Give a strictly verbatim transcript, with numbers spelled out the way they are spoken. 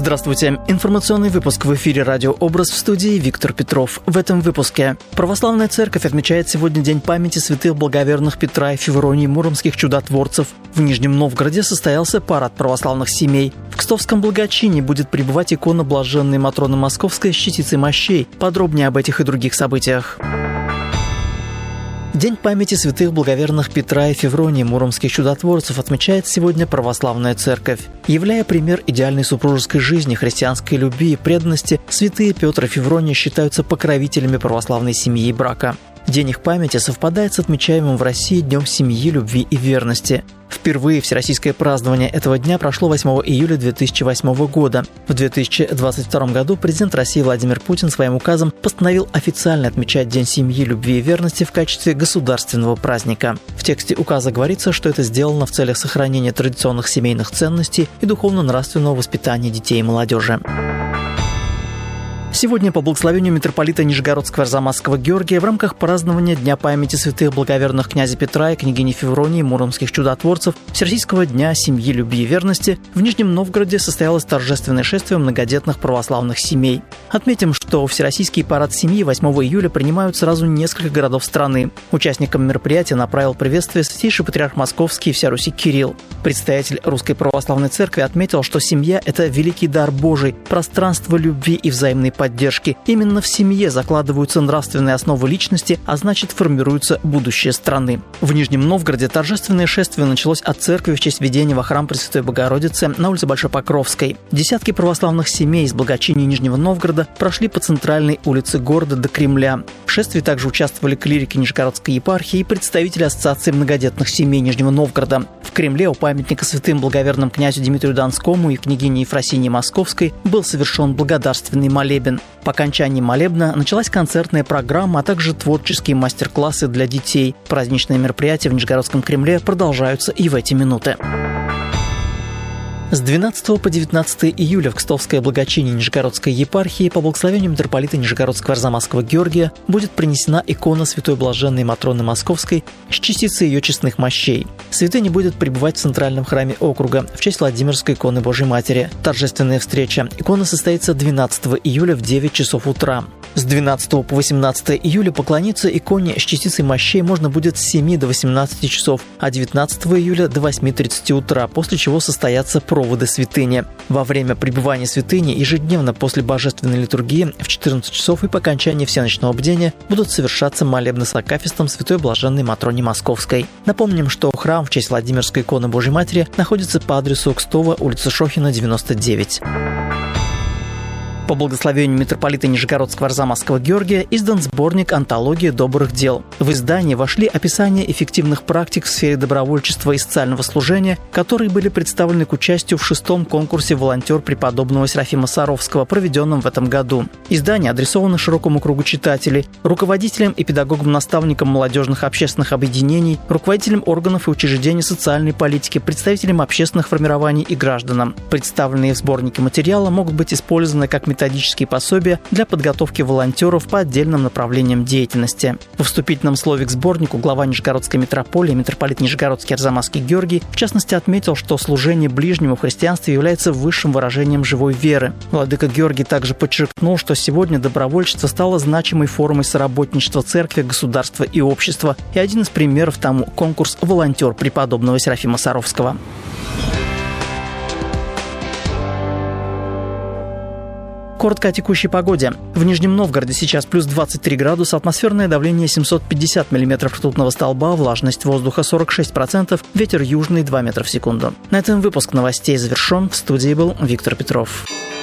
Здравствуйте. Информационный выпуск в эфире «Радио Образ», в студии Виктор Петров. В этом выпуске. Православная церковь отмечает сегодня День памяти святых благоверных Петра и Февронии, муромских чудотворцев. В Нижнем Новгороде состоялся парад православных семей. В Кстовском благочинии будет пребывать икона блаженной Матроны Московской с частицей мощей. Подробнее об этих и других событиях. День памяти святых благоверных Петра и Февронии, муромских чудотворцев, отмечает сегодня православная церковь. Являя пример идеальной супружеской жизни, христианской любви и преданности, святые Петр и Феврония считаются покровителями православной семьи и брака. День их памяти совпадает с отмечаемым в России Днем семьи, любви и верности. Впервые всероссийское празднование этого дня прошло восьмого июля две тысячи восьмого года. В две тысячи двадцать втором году президент России Владимир Путин своим указом постановил официально отмечать День семьи, любви и верности в качестве государственного праздника. В тексте указа говорится, что это сделано в целях сохранения традиционных семейных ценностей и духовно-нравственного воспитания детей и молодежи. Сегодня по благословению митрополита Нижегородского Арзамасского Георгия в рамках празднования Дня памяти святых благоверных князя Петра и княгини Февронии, муромских чудотворцев, Всероссийского дня семьи, любви и верности в Нижнем Новгороде состоялось торжественное шествие многодетных православных семей. Отметим, что Всероссийский парад семьи восьмого июля принимают сразу несколько городов страны. Участникам мероприятия направил приветствие святейший патриарх Московский и вся Руси Кирилл. Предстоятель Русской Православной Церкви отметил, что семья – это великий дар Божий, пространство любви и взаимной поддержки. поддержки. Именно в семье закладываются нравственные основы личности, а значит формируется будущее страны. В Нижнем Новгороде торжественное шествие началось от церкви в честь введения во храм Пресвятой Богородицы на улице Большопокровской. Десятки православных семей из благочиния Нижнего Новгорода прошли по центральной улице города до Кремля. В шествии также участвовали клирики Нижегородской епархии и представители Ассоциации многодетных семей Нижнего Новгорода. В Кремле у памятника святым благоверным князю Дмитрию Донскому и княгине Ефросинии Московской был совершен благодарственный молебен. По окончании молебна началась концертная программа, а также творческие мастер-классы для детей. Праздничные мероприятия в Нижегородском Кремле продолжаются и в эти минуты. С двенадцатого по девятнадцатое июля в Кстовское благочиние Нижегородской епархии по благословению митрополита Нижегородского Арзамасского Георгия будет принесена икона святой блаженной Матроны Московской с частицей ее честных мощей. Святыня будет пребывать в центральном храме округа в честь Владимирской иконы Божьей Матери. Торжественная встреча. Икона состоится двенадцатого июля в девять часов утра. С двенадцатого по восемнадцатое июля поклониться иконе с частицей мощей можно будет с семи до восемнадцати часов, а девятнадцатого июля до восьми тридцати утра, после чего состоятся проводы святыни. Во время пребывания святыни ежедневно после божественной литургии в четырнадцать часов и по окончании всеночного бдения будут совершаться молебны с акафистом святой блаженной Матроне Московской. Напомним, что храм в честь Владимирской иконы Божьей Матери находится по адресу Кстово, улица Шохина, девяносто девять. По благословению митрополита Нижегородского Арзамасского Георгия издан сборник «Антология добрых дел». В издание вошли описания эффективных практик в сфере добровольчества и социального служения, которые были представлены к участию в шестом конкурсе «Волонтер» преподобного Серафима Саровского, проведенном в этом году. Издание адресовано широкому кругу читателей, руководителям и педагогам-наставникам молодежных общественных объединений, руководителям органов и учреждений социальной политики, представителям общественных формирований и гражданам. Представленные в сборнике материалы могут быть использованы как методические пособия для подготовки волонтеров по отдельным направлениям деятельности. Во вступительном слове к сборнику глава Нижегородской митрополии, митрополит Нижегородский Арзамасский Георгий, в частности отметил, что служение ближнему в христианстве является высшим выражением живой веры. Владыка Георгий также подчеркнул, что сегодня добровольчество стало значимой формой соработничества церкви, государства и общества, и один из примеров тому – конкурс «Волонтер» преподобного Серафима Саровского. Коротко о текущей погоде. В Нижнем Новгороде сейчас плюс двадцать три градуса, атмосферное давление семьсот пятьдесят миллиметров ртутного столба, влажность воздуха сорок шесть процентов, ветер южный два метра в секунду. На этом выпуск новостей завершен. В студии был Виктор Петров.